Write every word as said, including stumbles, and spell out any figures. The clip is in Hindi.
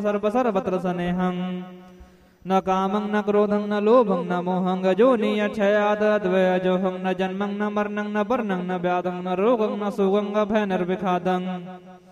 सर्व सर्वत्र स्नेहं न कामं न क्रोधं न लोभं न मोहं गजो नियच्छयादद्वयजोहं न जन्मं न मरणं न वर्णं न व्याधं न रोगं न शोगं न भयनिर्विखादं